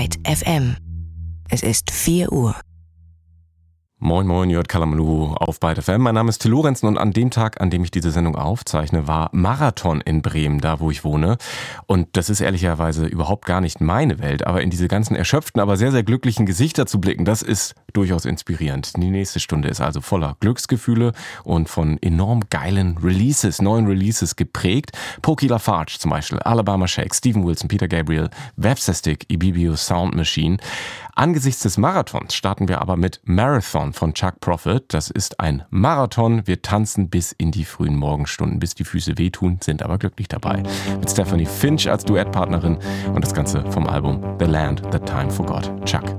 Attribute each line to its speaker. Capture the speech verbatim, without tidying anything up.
Speaker 1: Byte F M. Es ist vier Uhr.
Speaker 2: Moin Moin, Jörg Kalamanlu auf Byte F M. Mein Name ist Till Lorenzen und an dem Tag, an dem ich diese Sendung aufzeichne, war Marathon in Bremen, da wo ich wohne. Und das ist ehrlicherweise überhaupt gar nicht meine Welt, aber in diese ganzen erschöpften, aber sehr, sehr glücklichen Gesichter zu blicken, das ist durchaus inspirierend. Die nächste Stunde ist also voller Glücksgefühle und von enorm geilen Releases, neuen Releases geprägt. Pokey Lafarge zum Beispiel, Alabama Shake, Steven Wilson, Peter Gabriel, Webster-Stick, Ibibio Sound Machine. Angesichts des Marathons starten wir aber mit Marathon von Chuck Prophet. Das ist ein Marathon. Wir tanzen bis in die frühen Morgenstunden, bis die Füße wehtun, sind aber glücklich dabei. Mit Stephanie Finch als Duettpartnerin und das Ganze vom Album The Land That Time Forgot. Chuck.